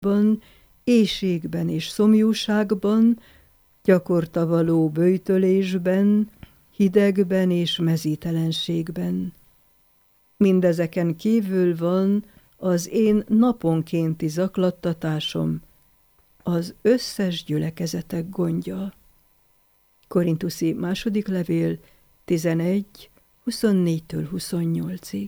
éhségben és szomjúságban, gyakorta való böjtölésben, hidegben és mezítelenségben. Mindezeken kívül van az én naponkénti zaklattatásom, az összes gyülekezetek gondja. Korintuszi második levél 11, 24-től 28-ig.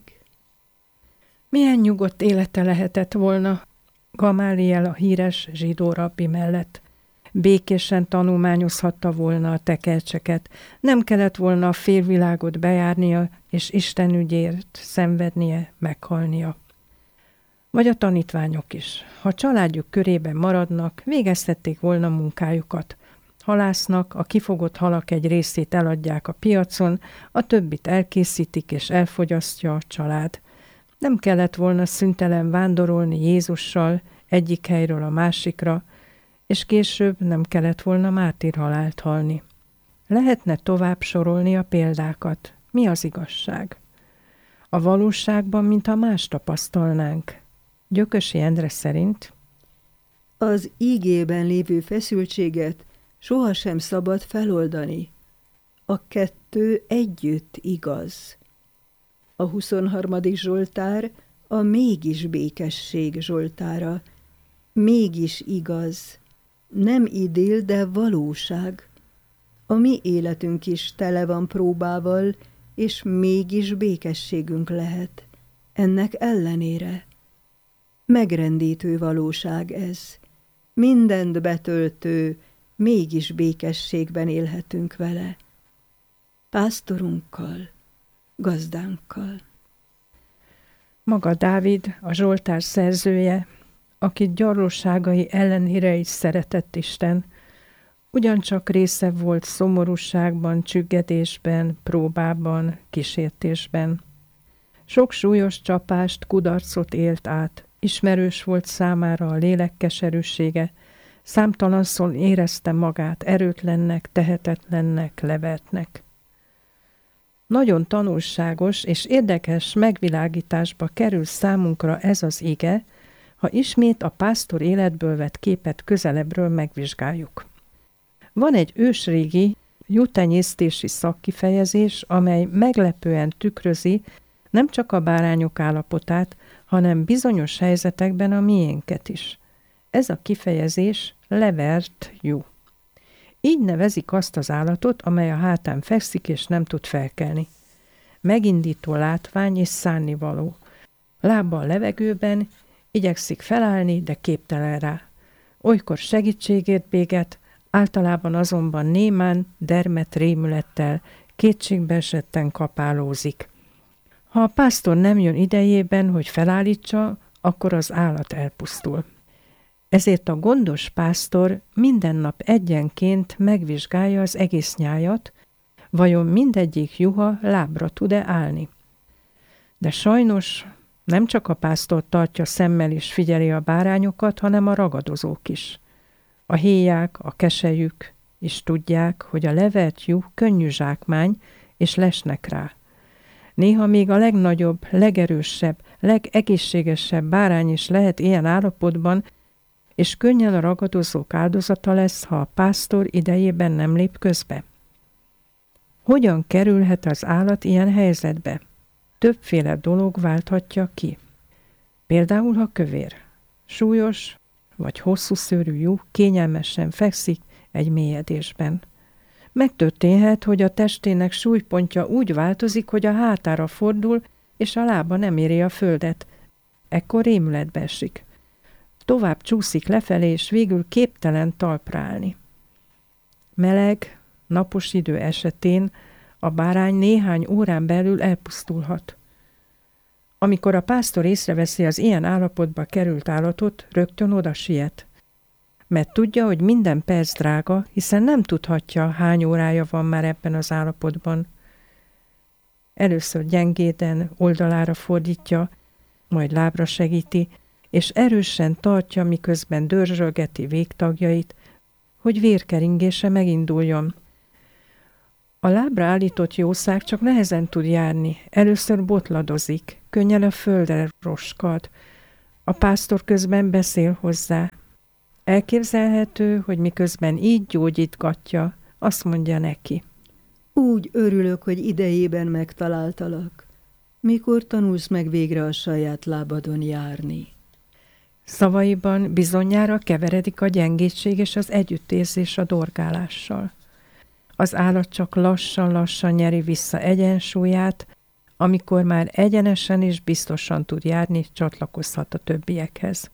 Milyen nyugodt élete lehetett volna Gamáliel a híres zsidó rabbi mellett. Békésen tanulmányozhatta volna a tekercseket, nem kellett volna a félvilágot bejárnia, és Isten ügyért szenvednie, meghalnia. Vagy a tanítványok is. Ha családjuk körében maradnak, végeztették volna munkájukat. Halásznak, a kifogott halak egy részét eladják a piacon, a többit elkészítik és elfogyasztja a család. Nem kellett volna szüntelen vándorolni Jézussal egyik helyről a másikra, és később nem kellett volna mártírhalált halni. Lehetne tovább sorolni a példákat. Mi az igazság? A valóságban, mintha más tapasztalnánk. Gyökösi Endre szerint az ígében lévő feszültséget sohasem szabad feloldani. A kettő együtt igaz. A 23. Zsoltár a mégis békesség zsoltára. Mégis igaz. Nem idill, de valóság. A mi életünk is tele van próbával, és mégis békességünk lehet. Ennek ellenére. Megrendítő valóság ez. Mindent betöltő, mégis békességben élhetünk vele. Pásztorunkkal, gazdánkkal. Maga Dávid, a Zsoltár szerzője, akit gyarlóságai ellenére is szeretett Isten, ugyancsak része volt szomorúságban, csüggedésben, próbában, kísértésben. Sok súlyos csapást, kudarcot élt át, ismerős volt számára a lélek keserűsége, számtalanszor érezte magát erőtlennek, tehetetlennek, levertnek. Nagyon tanulságos és érdekes megvilágításba kerül számunkra ez az ige, ha ismét a pásztor életből vett képet közelebbről megvizsgáljuk. Van egy ősrégi juhtenyésztési szakkifejezés, amely meglepően tükrözi nem csak a bárányok állapotát, hanem bizonyos helyzetekben a miénket is. Ez a kifejezés levert juh. Így nevezik azt az állatot, amely a hátán fekszik és nem tud felkelni. Megindító látvány és szánnivaló. Lába a levegőben, igyekszik felállni, de képtelen rá. Olykor segítségért béget, általában azonban némán, dermedt rémülettel, kétségbeesetten kapálózik. Ha a pásztor nem jön idejében, hogy felállítsa, akkor az állat elpusztul. Ezért a gondos pásztor minden nap egyenként megvizsgálja az egész nyájat, vajon mindegyik juha lábra tud-e állni. De sajnos nem csak a pásztor tartja szemmel és figyeli a bárányokat, hanem a ragadozók is. A héják, a keselyük is tudják, hogy a levert juh könnyű zsákmány, és lesnek rá. Néha még a legnagyobb, legerősebb, legegészségesebb bárány is lehet ilyen állapotban, és könnyen a ragadozók áldozata lesz, ha a pásztor idejében nem lép közbe. Hogyan kerülhet az állat ilyen helyzetbe? Többféle dolog válthatja ki. Például, ha kövér, súlyos vagy hosszú szőrű juh kényelmesen fekszik egy mélyedésben. Megtörténhet, hogy a testének súlypontja úgy változik, hogy a hátára fordul, és a lába nem éri a földet. Ekkor rémületbe esik. Tovább csúszik lefelé, és végül képtelen talpra állni. Meleg, napos idő esetén a bárány néhány órán belül elpusztulhat. Amikor a pásztor észreveszi az ilyen állapotba került állatot, rögtön oda siet. Mert tudja, hogy minden perc drága, hiszen nem tudhatja, hány órája van már ebben az állapotban. Először gyengéden oldalára fordítja, majd lábra segíti, és erősen tartja, miközben dörzsölgeti végtagjait, hogy vérkeringése meginduljon. A lábra állított jószág csak nehezen tud járni, először botladozik, könnyen a földre roskad, A pásztor közben beszél hozzá. Elképzelhető, hogy miközben így gyógyítgatja, azt mondja neki: Úgy örülök, hogy idejében megtaláltalak. Mikor tanulsz meg végre a saját lábadon járni? Szavaiban bizonyára keveredik a gyengétség és az együttérzés a dorgálással. Az állat csak lassan-lassan nyeri vissza egyensúlyát, amikor már egyenesen és biztosan tud járni, csatlakozhat a többiekhez.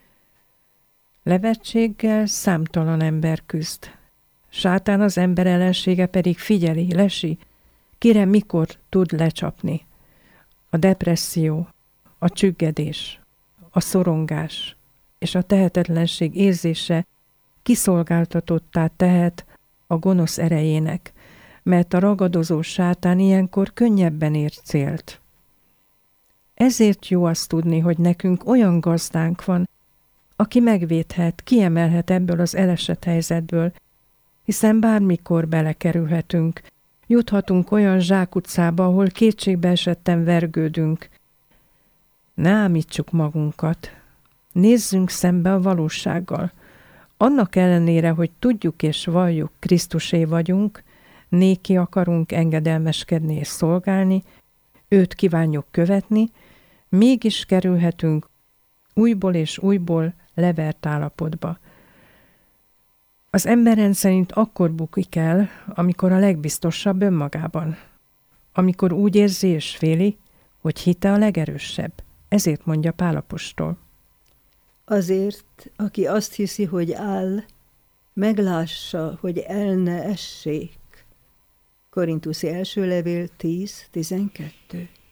Levetséggel számtalan ember küzd. Sátán az ember ellensége pedig figyeli, lesi, kire mikor tud lecsapni. A depresszió, a csüggedés, a szorongás és a tehetetlenség érzése kiszolgáltatottá tehet a gonosz erejének, mert a ragadozó sátán ilyenkor könnyebben ér célt. Ezért jó azt tudni, hogy nekünk olyan gazdánk van, aki megvédhet, kiemelhet ebből az elesett helyzetből, hiszen bármikor belekerülhetünk, juthatunk olyan zsákutcába, ahol kétségbe esetten vergődünk. Ne ámítsuk magunkat, nézzünk szembe a valósággal. Annak ellenére, hogy tudjuk és valljuk, Krisztusé vagyunk, néki akarunk engedelmeskedni és szolgálni, őt kívánjuk követni, mégis kerülhetünk újból és újból levert állapotba. Az ember rendszerint akkor bukik el, amikor a legbiztosabb önmagában. Amikor úgy érzi és féli, hogy hite a legerősebb. Ezért mondja Pál apostol. Azért, aki azt hiszi, hogy áll, meglássa, hogy el ne essék. Korinthusi első levél 10:12.